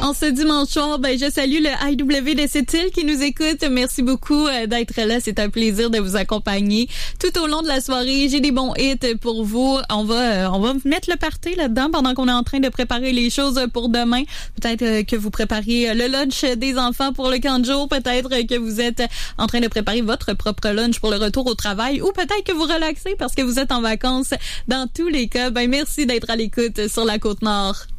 En ce dimanche soir, je salue le IW de Sept-Îles qui nous écoute. Merci beaucoup d'être là. C'est un plaisir de vous accompagner tout au long de la soirée. J'ai des bons hits pour vous. On va mettre le party là-dedans pendant qu'on est en train de préparer les choses pour demain. Peut-être que vous prépariez le lunch des enfants pour le camp de jour. Peut-être que vous êtes en train de préparer votre propre lunch pour le retour au travail. Ou peut-être que vous relaxez parce que vous êtes en vacances. Dans tous les cas, merci d'être à l'écoute sur la Côte-Nord.